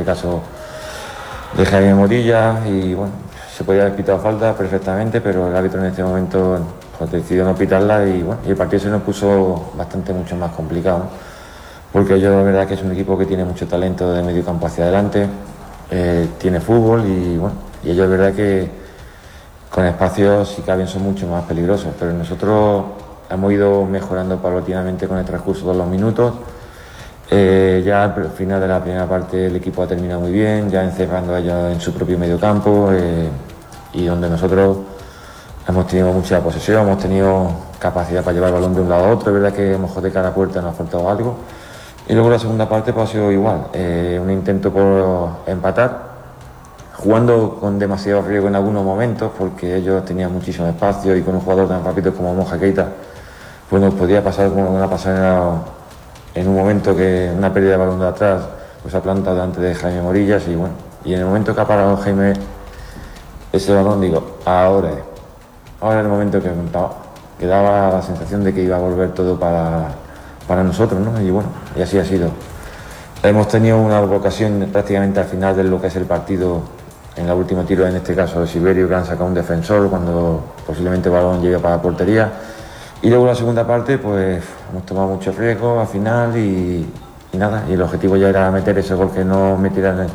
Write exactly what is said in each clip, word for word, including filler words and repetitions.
este caso de Jaime Morilla, y bueno, se podía haber pitado falta perfectamente, pero el árbitro en este momento pues, decidió no pitarla y bueno, y el partido se nos puso bastante mucho más complicado, ¿no? Porque ellos la verdad que es un equipo que tiene mucho talento de medio campo hacia adelante, eh, tiene fútbol y bueno, y ellos la verdad que con espacios si caben son mucho más peligrosos, pero nosotros hemos ido mejorando paulatinamente con el transcurso de los minutos. Eh, ya al final de la primera parte el equipo ha terminado muy bien, ya encerrando a ellos en su propio medio campo, eh, y donde nosotros hemos tenido mucha posesión, hemos tenido capacidad para llevar el balón de un lado a otro. Es verdad que a lo mejor de cara a puerta nos ha faltado algo, y luego la segunda parte pues, ha sido igual, eh, un intento por empatar, jugando con demasiado riesgo en algunos momentos porque ellos tenían muchísimo espacio y con un jugador tan rápido como Moja Keita pues nos podía pasar como una pasada en un momento que una pérdida de balón de atrás pues ha plantado delante de Jaime Morillas y bueno, y en el momento que ha parado Jaime ese balón digo, ahora es ahora es el momento que, que daba la sensación de que iba a volver todo para, para nosotros, ¿no? Y bueno, y así ha sido. Hemos tenido una ocasión prácticamente al final de lo que es el partido, en el último tiro, en este caso de Siberio, que han sacado un defensor cuando posiblemente el balón llegue para la portería. Y luego la segunda parte, pues hemos tomado mucho riesgo al final y, y nada, y el objetivo ya era meter ese gol que no metieran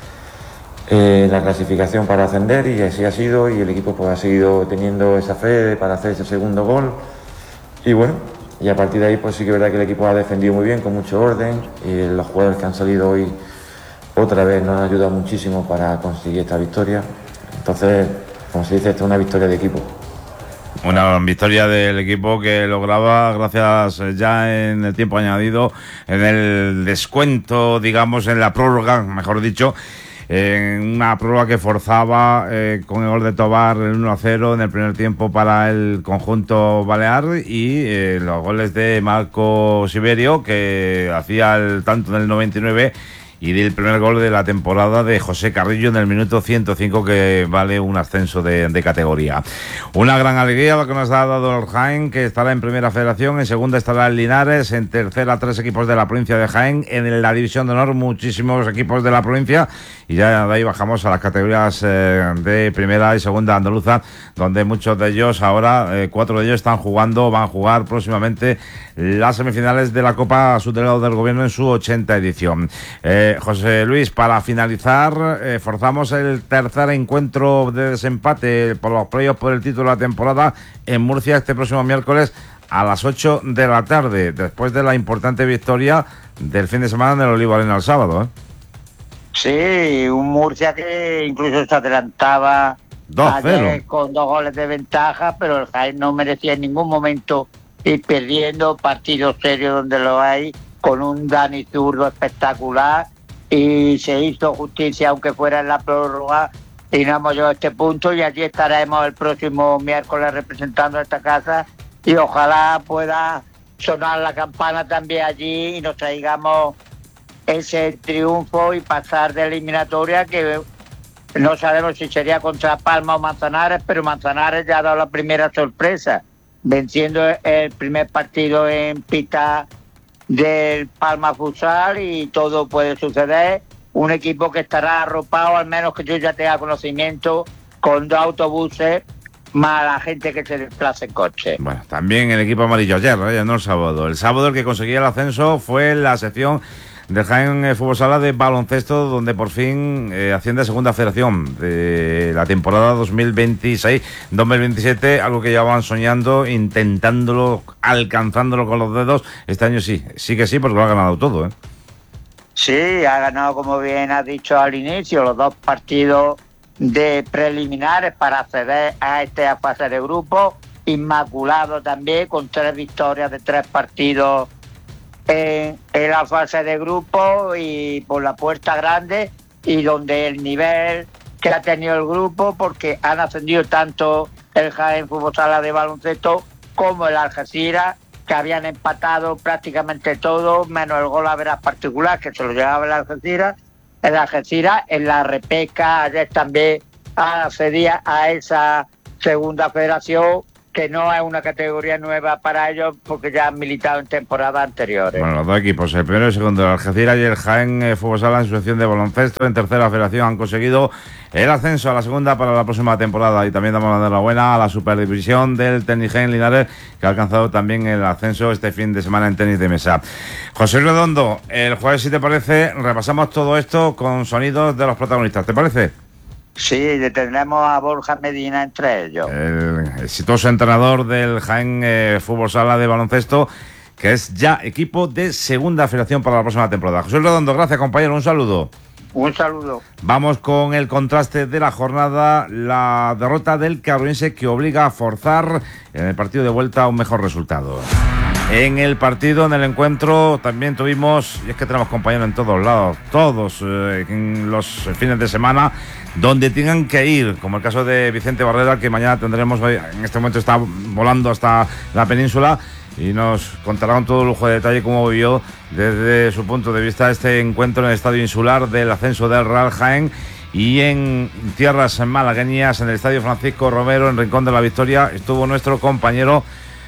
en la clasificación para ascender, y así ha sido, y el equipo pues ha seguido teniendo esa fe para hacer ese segundo gol. Y bueno, y a partir de ahí pues sí que es verdad que el equipo ha defendido muy bien, con mucho orden, y los jugadores que han salido hoy otra vez nos han ayudado muchísimo para conseguir esta victoria. Entonces, como se dice, esta es una victoria de equipo. Una victoria del equipo que lograba gracias ya en el tiempo añadido, en el descuento, digamos, en la prórroga, mejor dicho, en una prórroga que forzaba eh, con el gol de Tobar, el uno a cero en el primer tiempo para el conjunto balear, y eh, los goles de Marco Siberio, que hacía el tanto en el noventa y nueve, y del primer gol de la temporada de José Carrillo en el minuto ciento cinco, que vale un ascenso de, de categoría. Una gran alegría lo que nos ha dado el Jaén, que estará en primera federación, en segunda estará el Linares, en tercera tres equipos de la provincia de Jaén, en la división de honor muchísimos equipos de la provincia, y ya de ahí bajamos a las categorías eh, de primera y segunda andaluza, donde muchos de ellos ahora, eh, cuatro de ellos están jugando, van a jugar próximamente las semifinales de la Copa Subdelegado del Gobierno en su ochenta edición. Eh, José Luis, para finalizar, eh, forzamos el tercer encuentro de desempate por los playoffs por el título de la temporada en Murcia este próximo miércoles a las ocho de la tarde, después de la importante victoria del fin de semana en el Olivo Arena el sábado, ¿eh? Sí, un Murcia que incluso se adelantaba dos cero con dos goles de ventaja, pero el Jaén no merecía en ningún momento ir perdiendo, partidos serios donde lo hay, con un Dani Zurdo espectacular, y se hizo justicia aunque fuera en la prórroga, y no hemos llegado a este punto, y allí estaremos el próximo miércoles representando a esta casa, y ojalá pueda sonar la campana también allí y nos traigamos ese triunfo y pasar de eliminatoria, que no sabemos si sería contra Palma o Manzanares, pero Manzanares ya ha dado la primera sorpresa, venciendo el primer partido en pista del Palma Futsal, y todo puede suceder. Un equipo que estará arropado, al menos que yo ya tenga conocimiento, con dos autobuses más la gente que se desplaza en coche. Bueno, también el equipo amarillo ayer, ¿eh? No el sábado. El sábado el que conseguía el ascenso fue la sección del Jaén eh, Fútbol Sala de baloncesto, donde por fin eh, asciende a segunda federación de la temporada dos mil veintiséis dos mil veintisiete, algo que ya van soñando, intentándolo, alcanzándolo con los dedos. Este año sí, sí que sí, porque lo ha ganado todo, ¿eh? Sí, ha ganado, como bien has dicho al inicio, los dos partidos de preliminares para acceder a esta fase de grupo. Inmaculado también, con tres victorias de tres partidos en, en la fase de grupo, y por la puerta grande, y donde el nivel que ha tenido el grupo, porque han ascendido tanto el Jaén Fútbol Sala de baloncesto como el Algeciras, que habían empatado prácticamente todo, menos el gol a veras particular, que se lo llevaba el Algeciras. El Algeciras en la repesca ayer también accedía a esa segunda federación, que no es una categoría nueva para ellos porque ya han militado en temporadas anteriores. Bueno, los dos equipos, el primero y el segundo, el Algeciras y el Jaén eh, Fútbol Sala en su sección de baloncesto. En tercera federación han conseguido el ascenso a la segunda para la próxima temporada, y también damos la enhorabuena a la Superdivisión del Tenis Jaén Linares, que ha alcanzado también el ascenso este fin de semana en tenis de mesa. José Redondo, el jueves, si te parece, repasamos todo esto con sonidos de los protagonistas, ¿te parece? Sí, tendremos a Borja Medina entre ellos. El exitoso entrenador del Jaén eh, Fútbol Sala de baloncesto, que es ya equipo de segunda federación para la próxima temporada. José Redondo, gracias, compañero, un saludo. Un saludo. Vamos con el contraste de la jornada, la derrota del Carolinense, que obliga a forzar en el partido de vuelta un mejor resultado. En el partido, en el encuentro, también tuvimos, y es que tenemos compañeros en todos lados, todos eh, en los fines de semana, donde tengan que ir, como el caso de Vicente Barrera, que mañana tendremos, en este momento está volando hasta la península, y nos contará con todo lujo de detalle cómo vivió desde su punto de vista este encuentro en el Estadio Insular del ascenso del Real Jaén. Y en tierras malagueñas, en el Estadio Francisco Romero, en Rincón de la Victoria, estuvo nuestro compañero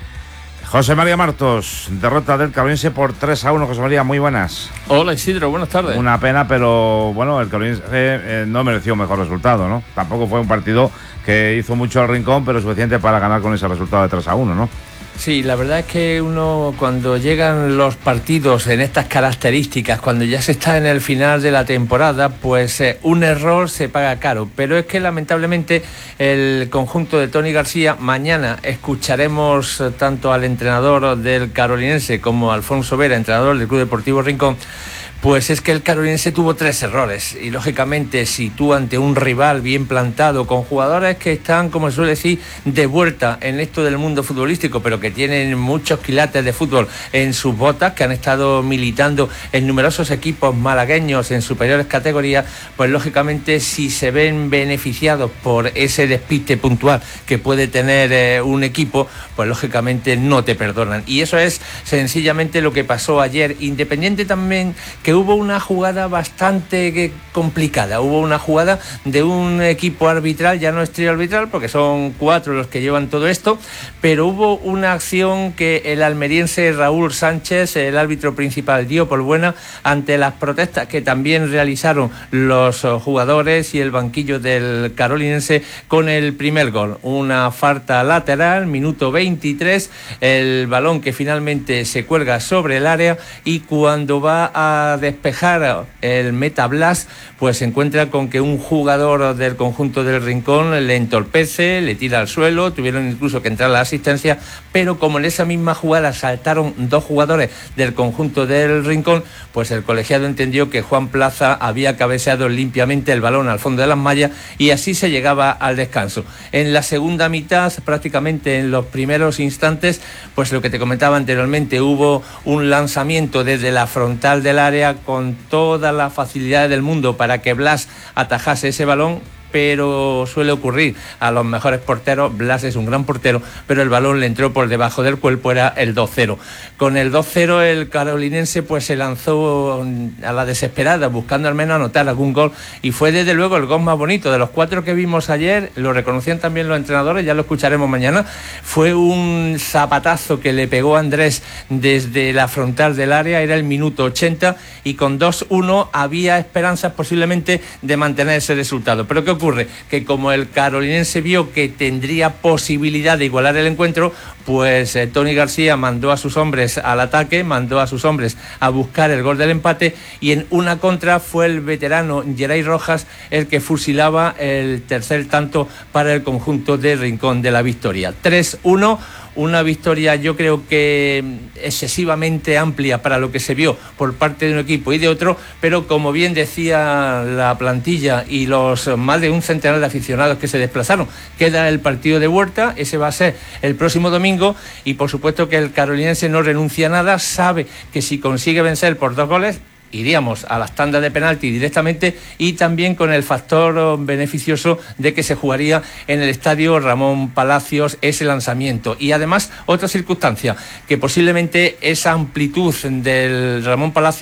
José María Martos. Derrota del Carolinense por tres a uno. José María, muy buenas. Hola Isidro, buenas tardes. Una pena, pero bueno, el Carolinense eh, no mereció un mejor resultado, ¿no? Tampoco fue un partido que hizo mucho al Rincón, pero suficiente para ganar con ese resultado de tres a uno, ¿no? Sí, la verdad es que uno, cuando llegan los partidos en estas características, cuando ya se está en el final de la temporada, pues eh, un error se paga caro. Pero es que lamentablemente el conjunto de Tony García, mañana escucharemos eh, tanto al entrenador del Carolinense como a Alfonso Vera, entrenador del Club Deportivo Rincón. Pues es que el Carolinense tuvo tres errores y lógicamente si tú ante un rival bien plantado con jugadores que están, como se suele decir, de vuelta en esto del mundo futbolístico, pero que tienen muchos quilates de fútbol en sus botas, que han estado militando en numerosos equipos malagueños en superiores categorías, pues lógicamente si se ven beneficiados por ese despiste puntual que puede tener eh, un equipo, pues lógicamente no te perdonan. Y eso es sencillamente lo que pasó ayer, independiente también que hubo una jugada bastante complicada, hubo una jugada de un equipo arbitral, ya no es trío arbitral porque son cuatro los que llevan todo esto, pero hubo una acción que el almeriense Raúl Sánchez, el árbitro principal, dio por buena ante las protestas que también realizaron los jugadores y el banquillo del Carolinense con el primer gol, una falta lateral, minuto veintitrés, el balón que finalmente se cuelga sobre el área y cuando va a despejar el Meta Blas, pues se encuentra con que un jugador del conjunto del Rincón le entorpece, le tira al suelo, tuvieron incluso que entrar a la asistencia, pero como en esa misma jugada saltaron dos jugadores del conjunto del Rincón, pues el colegiado entendió que Juan Plaza había cabeceado limpiamente el balón al fondo de las mallas y así se llegaba al descanso. En la segunda mitad, prácticamente en los primeros instantes, pues lo que te comentaba anteriormente, hubo un lanzamiento desde la frontal del área con todas las facilidades del mundo para que Blas atajase ese balón, pero suele ocurrir a los mejores porteros. Blas es un gran portero, pero el balón le entró por debajo del cuerpo, era el dos cero. Con el dos cero el carolinense pues se lanzó a la desesperada, buscando al menos anotar algún gol, y fue desde luego el gol más bonito de los cuatro que vimos ayer. Lo reconocían también los entrenadores, ya lo escucharemos mañana. Fue un zapatazo que le pegó Andrés desde la frontal del área, era el minuto ochenta, y con dos uno había esperanzas posiblemente de mantener ese resultado. Pero ¿qué ocurre? Que como el carolinense vio que tendría posibilidad de igualar el encuentro, pues eh, Tony García mandó a sus hombres al ataque, mandó a sus hombres a buscar el gol del empate, y en una contra fue el veterano Geray Rojas el que fusilaba el tercer tanto para el conjunto de Rincón de la Victoria. tres uno. Una victoria yo creo que excesivamente amplia para lo que se vio por parte de un equipo y de otro, pero como bien decía la plantilla y los más de un centenar de aficionados que se desplazaron, queda el partido de vuelta, ese va a ser el próximo domingo, y por supuesto que el carolinense no renuncia a nada, sabe que si consigue vencer por dos goles, iríamos a las tandas de penalti directamente, y también con el factor beneficioso de que se jugaría en el estadio Ramón Palacios ese lanzamiento. Y además otra circunstancia, que posiblemente esa amplitud del Ramón Palacios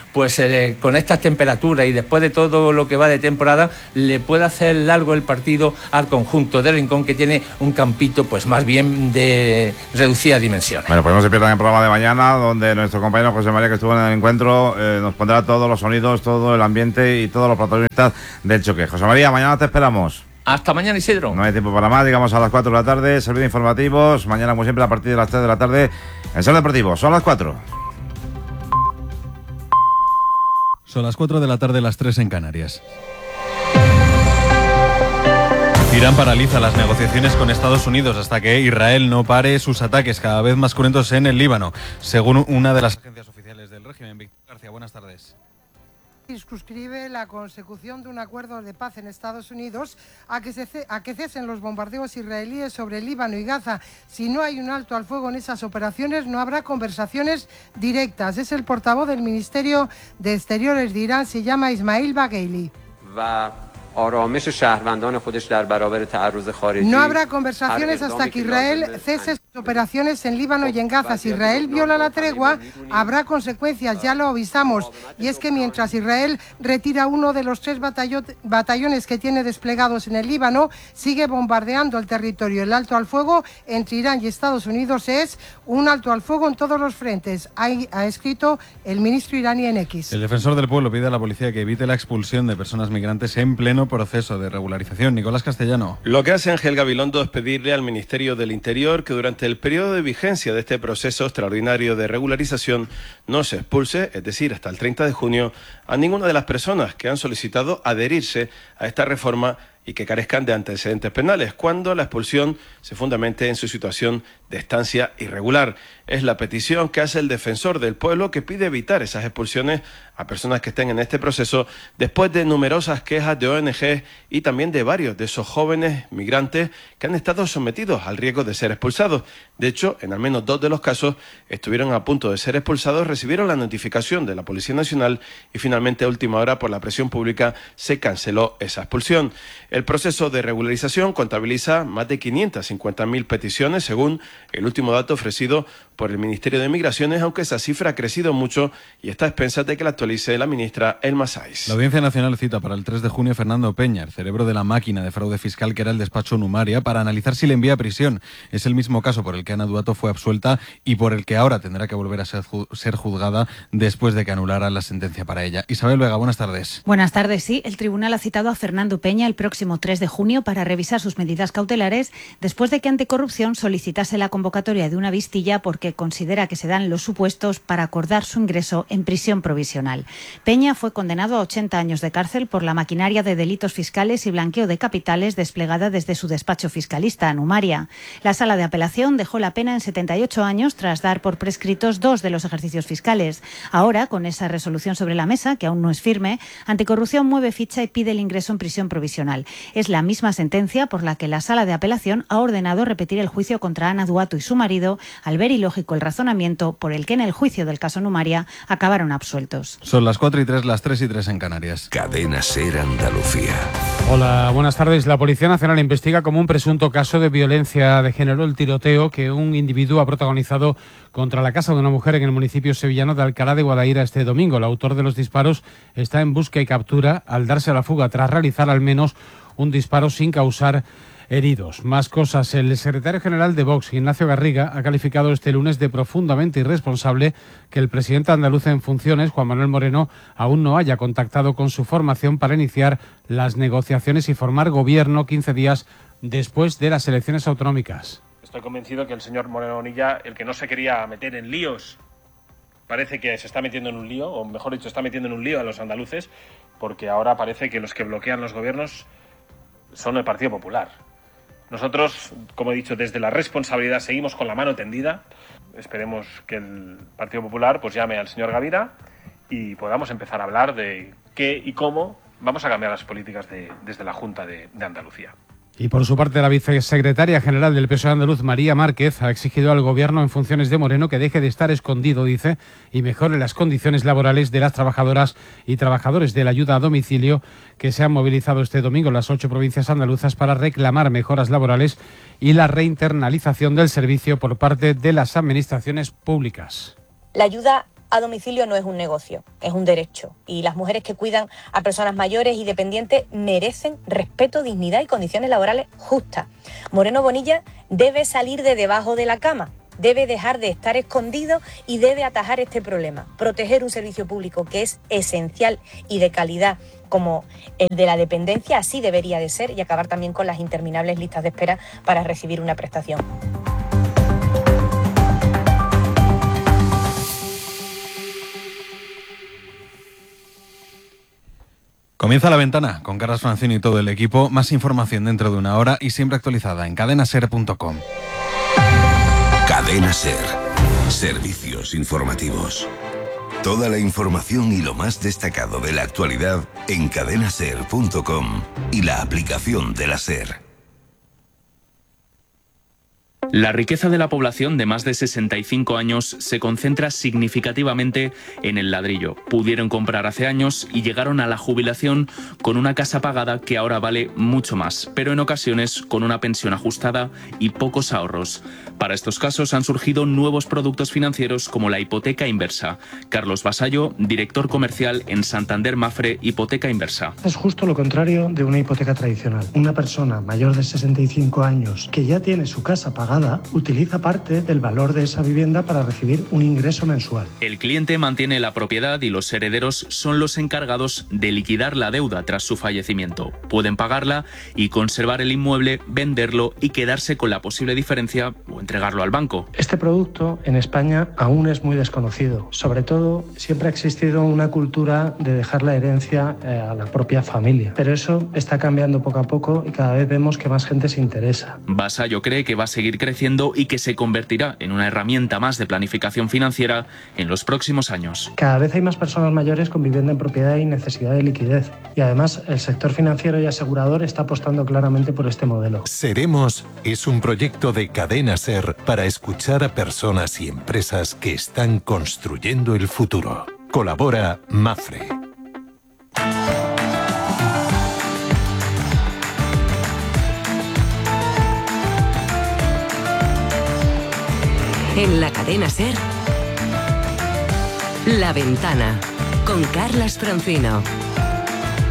pues eh, con estas temperaturas y después de todo lo que va de temporada, le puede hacer largo el partido al conjunto de Rincón, que tiene un campito pues más bien de reducidas dimensiones. Bueno, pues no se pierdan el programa de mañana, donde nuestro compañero José María, que estuvo en el encuentro, eh, nos pondrá todos los sonidos, todo el ambiente y todos los protagonistas del choque. José María, mañana te esperamos. Hasta mañana, Isidro. No hay tiempo para más, llegamos a las cuatro de la tarde, servicio informativos, mañana como siempre a partir de las tres de la tarde en Ser Deportivo. Son las cuatro. Son las cuatro de la tarde, las tres en Canarias. Irán paraliza las negociaciones con Estados Unidos hasta que Israel no pare sus ataques cada vez más cruentos en el Líbano, según una de las agencias oficiales del régimen. Víctor García, buenas tardes. Circunscribe la consecución de un acuerdo de paz en Estados Unidos a que, se, a que cesen los bombardeos israelíes sobre el Líbano y Gaza. Si no hay un alto al fuego en esas operaciones, no habrá conversaciones directas. Es el portavoz del Ministerio de Exteriores de Irán, se llama Ismail Bagheili. Va. No habrá conversaciones hasta que Israel cese sus operaciones en Líbano y en Gaza. Si Israel viola la tregua, habrá consecuencias, ya lo avisamos. Y es que mientras Israel retira uno de los tres batallones que tiene desplegados en el Líbano, sigue bombardeando el territorio. El alto al fuego entre Irán y Estados Unidos es un alto al fuego en todos los frentes, ha, ha escrito el ministro iraní en X. El defensor del pueblo pide a la policía que evite la expulsión de personas migrantes en pleno proceso de regularización. Nicolás Castellano. Lo que hace Ángel Gabilondo es pedirle al Ministerio del Interior que durante el periodo de vigencia de este proceso extraordinario de regularización no se expulse, es decir, hasta el treinta de junio, a ninguna de las personas que han solicitado adherirse a esta reforma y que carezcan de antecedentes penales, cuando la expulsión se fundamente en su situación de estancia irregular. Es la petición que hace el defensor del pueblo, que pide evitar esas expulsiones a personas que estén en este proceso después de numerosas quejas de O N G y también de varios de esos jóvenes migrantes que han estado sometidos al riesgo de ser expulsados. De hecho, en al menos dos de los casos estuvieron a punto de ser expulsados, recibieron la notificación de la Policía Nacional y finalmente a última hora, por la presión pública, se canceló esa expulsión. El proceso de regularización contabiliza más de quinientas cincuenta mil peticiones, según el último dato ofrecido por el Ministerio de Migraciones, aunque esa cifra ha crecido mucho y está a expensas de que la actualice la ministra Elma Sáiz. La Audiencia Nacional cita para el tres de junio a Fernando Peña, el cerebro de la máquina de fraude fiscal que era el despacho Numaria, para analizar si le envía a prisión. Es el mismo caso por el que Ana Duato fue absuelta y por el que ahora tendrá que volver a ser, ju- ser juzgada después de que anulara la sentencia para ella. Isabel Vega, buenas tardes. Buenas tardes, sí. El tribunal ha citado a Fernando Peña el próximo tres de junio para revisar sus medidas cautelares después de que Anticorrupción solicitase la convocatoria de una vistilla porque considera que se dan los supuestos para acordar su ingreso en prisión provisional. Peña fue condenado a ochenta años de cárcel por la maquinaria de delitos fiscales y blanqueo de capitales desplegada desde su despacho fiscalista, Numaria. La sala de apelación dejó la pena en setenta y ocho años tras dar por prescritos dos de los ejercicios fiscales. Ahora, con esa resolución sobre la mesa, que aún no es firme, Anticorrupción mueve ficha y pide el ingreso en prisión provisional. Es la misma sentencia por la que la sala de apelación ha ordenado repetir el juicio contra Ana Duato y su marido, al ver ilógico el razonamiento por el que en el juicio del caso Numaria acabaron absueltos. Son las cuatro y tres, las tres y tres en Canarias. Cadena Ser Andalucía. Hola, buenas tardes. La Policía Nacional investiga como un presunto caso de violencia de género el tiroteo que un individuo ha protagonizado contra la casa de una mujer en el municipio sevillano de Alcalá de Guadaira este domingo. El autor de los disparos está en busca y captura al darse a la fuga tras realizar al menos un disparo sin causar heridos. Más cosas. El secretario general de Vox, Ignacio Garriga, ha calificado este lunes de profundamente irresponsable que el presidente andaluz en funciones, Juan Manuel Moreno, aún no haya contactado con su formación para iniciar las negociaciones y formar gobierno quince días después de las elecciones autonómicas. Estoy convencido que el señor Moreno Bonilla, el que no se quería meter en líos, parece que se está metiendo en un lío, o mejor dicho, está metiendo en un lío a los andaluces, porque ahora parece que los que bloquean los gobiernos son el Partido Popular. Nosotros, como he dicho, desde la responsabilidad seguimos con la mano tendida. Esperemos que el Partido Popular pues llame al señor Gavira y podamos empezar a hablar de qué y cómo vamos a cambiar las políticas de, desde la Junta de, de Andalucía. Y por su parte, la vicesecretaria general del P S O E andaluz, María Márquez, ha exigido al Gobierno en funciones de Moreno que deje de estar escondido, dice, y mejore las condiciones laborales de las trabajadoras y trabajadores de la ayuda a domicilio que se han movilizado este domingo en las ocho provincias andaluzas para reclamar mejoras laborales y la reinternalización del servicio por parte de las administraciones públicas. La ayuda a domicilio no es un negocio, es un derecho. Y las mujeres que cuidan a personas mayores y dependientes merecen respeto, dignidad y condiciones laborales justas. Moreno Bonilla debe salir de debajo de la cama, debe dejar de estar escondido y debe atajar este problema. Proteger un servicio público que es esencial y de calidad como el de la dependencia, así debería de ser, y acabar también con las interminables listas de espera para recibir una prestación. Comienza La Ventana con Carlos Francino y todo el equipo. Más información dentro de una hora y siempre actualizada en cadena ser punto com. Cadena Ser. Servicios informativos. Toda la información y lo más destacado de la actualidad en cadena ser punto com y la aplicación de la SER. La riqueza de la población de más de sesenta y cinco años se concentra significativamente en el ladrillo. Pudieron comprar hace años y llegaron a la jubilación con una casa pagada que ahora vale mucho más, pero en ocasiones con una pensión ajustada y pocos ahorros. Para estos casos han surgido nuevos productos financieros como la hipoteca inversa. Carlos Vasallo, director comercial en Santander Mafre Hipoteca Inversa. Es justo lo contrario de una hipoteca tradicional. Una persona mayor de sesenta y cinco años que ya tiene su casa pagada utiliza parte del valor de esa vivienda para recibir un ingreso mensual. El cliente mantiene la propiedad y los herederos son los encargados de liquidar la deuda tras su fallecimiento. Pueden pagarla y conservar el inmueble, venderlo y quedarse con la posible diferencia o entregarlo al banco. Este producto en España aún es muy desconocido. Sobre todo, siempre ha existido una cultura de dejar la herencia eh, a la propia familia. Pero eso está cambiando poco a poco y cada vez vemos que más gente se interesa. Vasallo cree que va a seguir creciendo y que se convertirá en una herramienta más de planificación financiera en los próximos años. Cada vez hay más personas mayores con vivienda en propiedad y necesidad de liquidez. Y además el sector financiero y asegurador está apostando claramente por este modelo. Seremos es un proyecto de Cadena Ser para escuchar a personas y empresas que están construyendo el futuro. Colabora Mafre. En la cadena SER, La Ventana, con Carlas Francino.